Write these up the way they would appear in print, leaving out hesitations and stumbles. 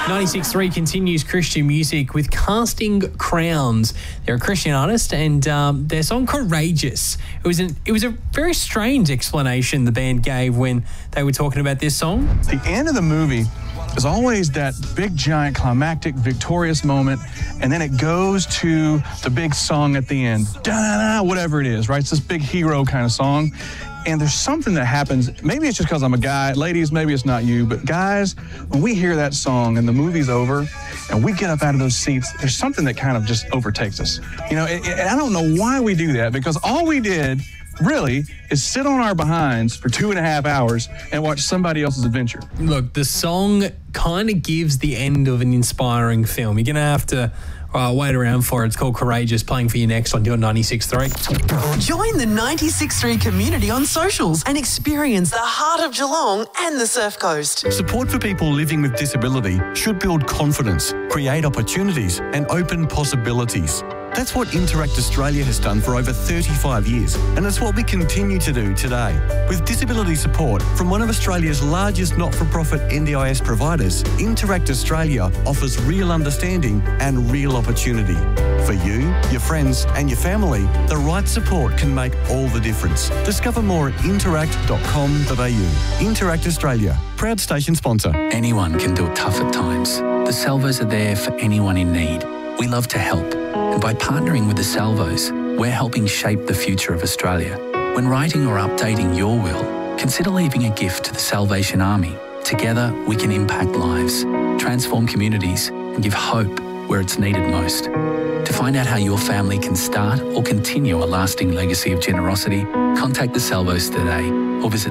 96.3 continues Christian music with Casting Crowns. They're a Christian artist, and their song Courageous. It was a very strange explanation the band gave when they were talking about this song. The end of the movie is always that big, giant, climactic, victorious moment, and then it goes to the big song at the end. Da-da-da, whatever it is, right? It's this big hero kind of song. And there's something that happens. Maybe it's just because I'm a guy. Ladies, maybe it's not you. But guys, when we hear that song and the movie's over and we get up out of those seats, there's something that kind of just overtakes us. You know, and I don't know why we do that, because all we did really is sit on our behinds for 2.5 hours and watch somebody else's adventure. Look, the song kind of gives the end of an inspiring film. You're going to have to wait around for it. It's called Courageous, playing for you next on your 96.3. Join the 96.3 community on socials and experience the heart of Geelong and the Surf Coast. Support for people living with disability should build confidence, create opportunities and open possibilities. That's what Interact Australia has done for over 35 years, and it's what we continue to do today. With disability support from one of Australia's largest not-for-profit NDIS providers, Interact Australia offers real understanding and real opportunity. For you, your friends and your family, the right support can make all the difference. Discover more at interact.com.au. Interact Australia, proud station sponsor. Anyone can do it tough at times. The Salvos are there for anyone in need. We love to help. And by partnering with the Salvos, we're helping shape the future of Australia. When writing or updating your will, consider leaving a gift to the Salvation Army. Together, we can impact lives, transform communities, and give hope where it's needed most. To find out how your family can start or continue a lasting legacy of generosity, contact the Salvos today or visit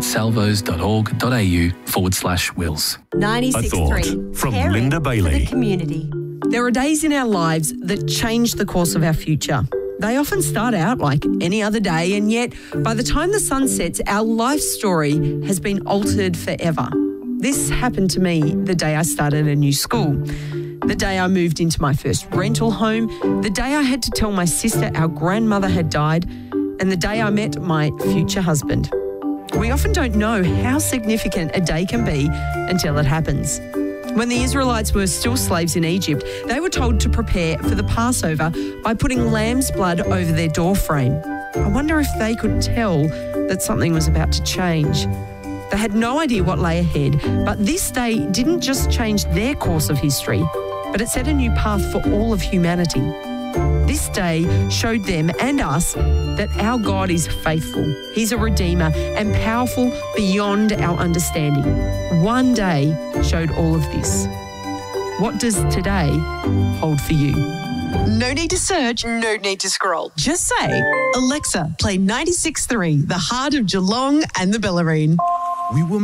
salvos.org.au/wills. 96.3 from Linda Bailey. For the community. There are days in our lives that change the course of our future. They often start out like any other day, and yet by the time the sun sets, our life story has been altered forever. This happened to me the day I started a new school, the day I moved into my first rental home, the day I had to tell my sister our grandmother had died, and the day I met my future husband. We often don't know how significant a day can be until it happens. When the Israelites were still slaves in Egypt, they were told to prepare for the Passover by putting lamb's blood over their doorframe. I wonder if they could tell that something was about to change. They had no idea what lay ahead, but this day didn't just change their course of history, but it set a new path for all of humanity. This day showed them and us that our God is faithful. He's a redeemer and powerful beyond our understanding. One day showed all of this. What does today hold for you? No need to search, no need to scroll. Just say, Alexa, play 96.3, the heart of Geelong and the Bellarine. We were